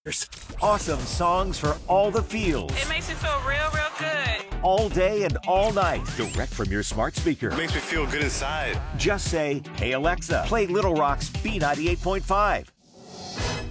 Awesome songs for all the feels. It makes me feel real, real good. All day and all night. Direct from your smart speaker. It makes me feel good inside. Just say, "Hey Alexa, play Little Rock's B98.5."